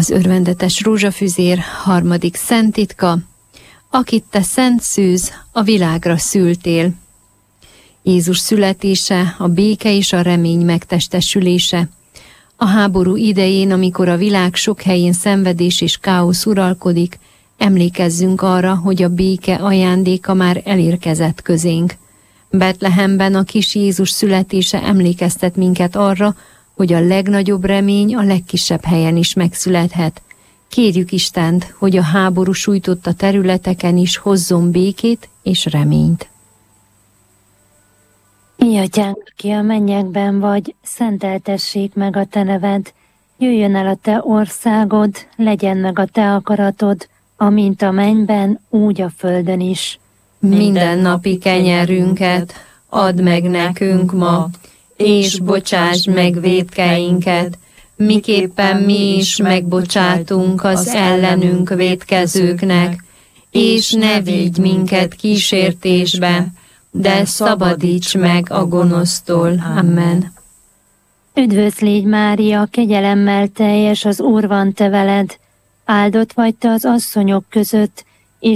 Az örvendetes rózsafüzér harmadik szent titka, akit te szent szűz, a világra szültél. Jézus születése, a béke és a remény megtestesülése. A háború idején, amikor a világ sok helyén szenvedés és káosz uralkodik, emlékezzünk arra, hogy a béke ajándéka már elérkezett közénk. Betlehemben a kis Jézus születése emlékeztet minket arra, hogy a legnagyobb remény a legkisebb helyen is megszülethet. Kérjük Istent, hogy a háború sújtotta területeken is hozzon békét és reményt. Mi atyánk, aki a mennyekben vagy, szenteltessék meg a te neved, jöjjön el a te országod, legyen meg a te akaratod, amint a mennyben, úgy a földön is. Mindennapi kenyerünket add meg nekünk ma, és bocsásd meg vétkeinket, miképpen mi is megbocsátunk az ellenünk vétkezőknek, és ne vigy minket kísértésbe, de szabadíts meg a gonosztól. Amen. Üdvözl légy, Mária, kegyelemmel teljes, az Úr van te veled, áldott vagy te az asszonyok között,